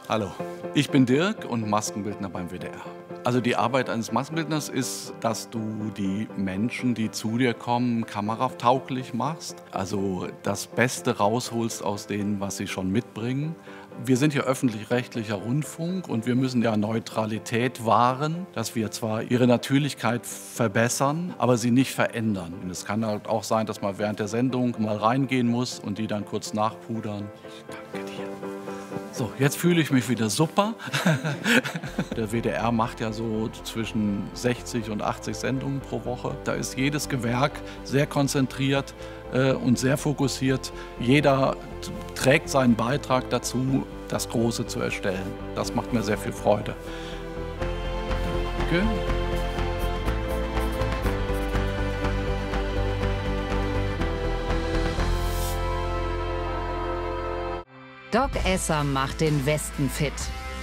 Hallo, ich bin Dirk und Maskenbildner beim WDR. Also die Arbeit eines Maskenbildners ist, dass du die Menschen, die zu dir kommen, kameratauglich machst. Also das Beste rausholst aus denen, was sie schon mitbringen. Wir sind ja öffentlich-rechtlicher Rundfunk und wir müssen ja Neutralität wahren, dass wir zwar ihre Natürlichkeit verbessern, aber sie nicht verändern. Und es kann halt auch sein, dass man während der Sendung mal reingehen muss und die dann kurz nachpudern. Danke dir. So, jetzt fühle ich mich wieder super. Der WDR macht ja so zwischen 60 und 80 Sendungen pro Woche. Da ist jedes Gewerk sehr konzentriert und sehr fokussiert. Jeder trägt seinen Beitrag dazu, das Große zu erstellen. Das macht mir sehr viel Freude. Danke. Doc Esser macht den Westen fit.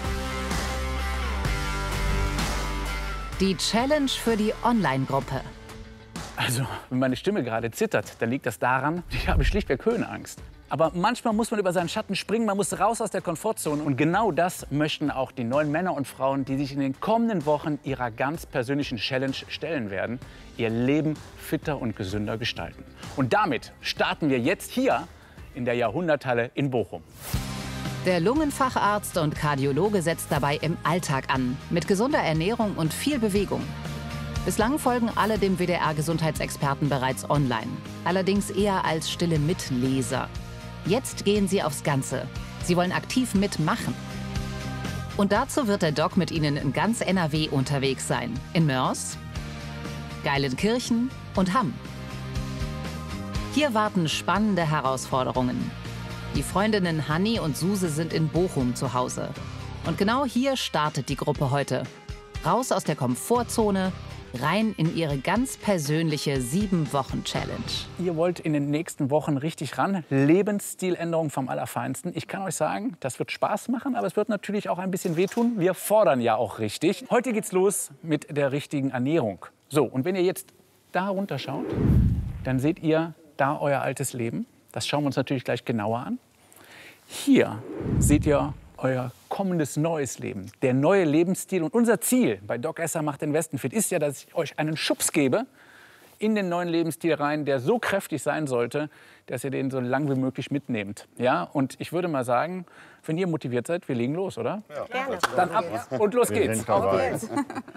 Die Challenge für die Online-Gruppe. Also, wenn meine Stimme gerade zittert, dann liegt das daran, ich habe schlichtweg Höhenangst. Aber manchmal muss man über seinen Schatten springen, man muss raus aus der Komfortzone. Und genau das möchten auch die 9 Männer und Frauen, die sich in den kommenden Wochen ihrer ganz persönlichen Challenge stellen werden, ihr Leben fitter und gesünder gestalten. Und damit starten wir jetzt hier in der Jahrhunderthalle in Bochum. Der Lungenfacharzt und Kardiologe setzt dabei im Alltag an, mit gesunder Ernährung und viel Bewegung. Bislang folgen alle dem WDR-Gesundheitsexperten bereits online, allerdings eher als stille Mitleser. Jetzt gehen sie aufs Ganze. Sie wollen aktiv mitmachen. Und dazu wird der Doc mit ihnen in ganz NRW unterwegs sein. In Mörs, Geilenkirchen und Hamm. Hier warten spannende Herausforderungen. Die Freundinnen Hanni und Suse sind in Bochum zu Hause. Und genau hier startet die Gruppe heute. Raus aus der Komfortzone, rein in ihre ganz persönliche 7-Wochen-Challenge. Ihr wollt in den nächsten Wochen richtig ran. Lebensstiländerung vom Allerfeinsten. Ich kann euch sagen, das wird Spaß machen, aber es wird natürlich auch ein bisschen wehtun. Wir fordern ja auch richtig. Heute geht's los mit der richtigen Ernährung. So, und wenn ihr jetzt da runter schaut, dann seht ihr da euer altes Leben. Das schauen wir uns natürlich gleich genauer an. Hier seht ihr euer kommendes neues Leben, der neue Lebensstil. Und unser Ziel bei Doc Esser macht den Westen fit ist ja, dass ich euch einen Schubs gebe in den neuen Lebensstil rein, der so kräftig sein sollte, dass ihr den so lang wie möglich mitnehmt. Ja? Und ich würde mal sagen, wenn ihr motiviert seid, wir legen los, oder? Ja. Gerne. Dann ab und los geht's. Auf geht's.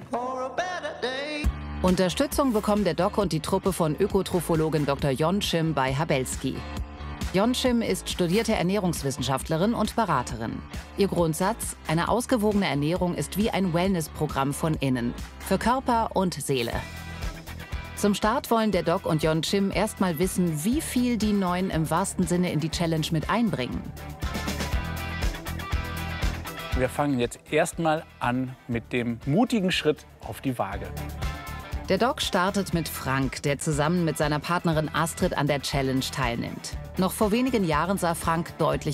Unterstützung bekommen der Doc und die Truppe von Ökotrophologin Dr. Jon Schim bei Habelski. Jon Schim ist studierte Ernährungswissenschaftlerin und Beraterin. Ihr Grundsatz: Eine ausgewogene Ernährung ist wie ein Wellnessprogramm von innen, für Körper und Seele. Zum Start wollen der Doc und Jon Schim erst mal wissen, wie viel die Neuen im wahrsten Sinne in die Challenge mit einbringen. Wir fangen jetzt erstmal an mit dem mutigen Schritt auf die Waage. Der Doc startet mit Frank, der zusammen mit seiner Partnerin Astrid an der Challenge teilnimmt. Noch vor wenigen Jahren sah Frank deutlich